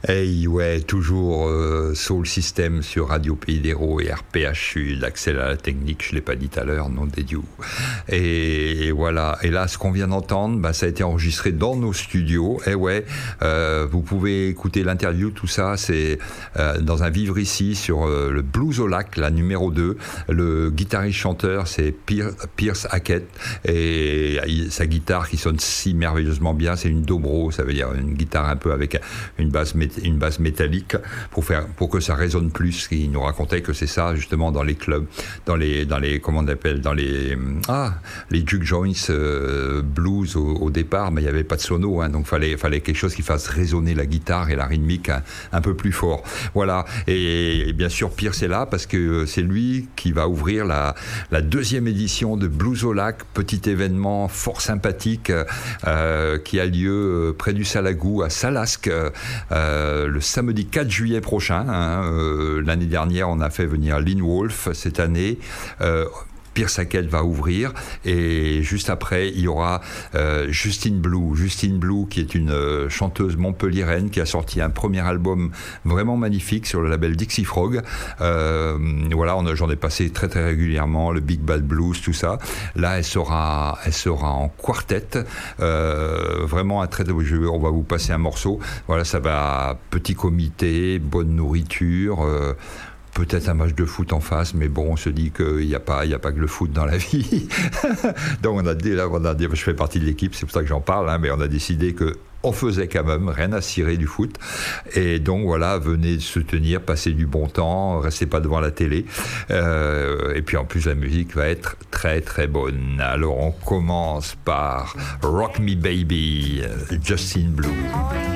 Hey, ouais, toujours Soul System sur Radio Pays d'Hérault et RPHU, l'accès à la technique, je ne l'ai pas dit tout à l'heure, non des dieux. Et voilà, et là, ce qu'on vient d'entendre, bah, ça a été enregistré dans nos studios. Et ouais, vous pouvez écouter l'interview, tout ça, c'est dans un Vivre ici sur le Blues au lac, la numéro 2. Le guitariste-chanteur, c'est Pierce Hackett, et sa guitare qui sonne si merveilleusement bien, c'est une dobro, ça veut dire une guitare un peu avec une basse métallique pour que ça résonne plus. Il nous racontait que c'est ça justement dans les clubs, dans les comment on appelle, dans les juke joints blues au départ, mais il n'y avait pas de sono, hein, donc fallait quelque chose qui fasse résonner la guitare et la rythmique un peu plus fort. Voilà, et bien sûr Pierce est là parce que c'est lui qui va ouvrir la deuxième édition de Blues au lac, petit événement fort sympathique qui a lieu près du Salagou à Salasque le samedi 4 juillet prochain. L'année dernière, on a fait venir Lynn Wolf. Cette année, Pierce Hackett va ouvrir, et juste après il y aura Justine Blue qui est une chanteuse montpelliéraine qui a sorti un premier album vraiment magnifique sur le label Dixie Frog. Voilà, j'en ai passé très très régulièrement, le Big Bad Blues, tout ça. Là elle sera en quartet, vraiment un très beau jeu. On va vous passer un morceau. Voilà, ça va, petit comité, bonne nourriture, peut-être un match de foot en face, mais bon, on se dit qu'il n'y a pas que le foot dans la vie. Donc je fais partie de l'équipe, c'est pour ça que j'en parle, hein, mais on a décidé que on faisait quand même, rien à cirer du foot. Et donc voilà, venez soutenir, passer du bon temps, restez pas devant la télé. Et puis en plus, la musique va être très très bonne. Alors on commence par Rock Me Baby, Justine Blue.